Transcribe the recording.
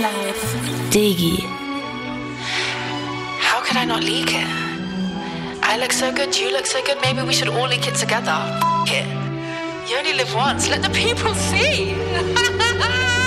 Digi. How could I not leak it? I look so good, you look so good, maybe we should all leak it together. F*** it. You only live once, let the people see.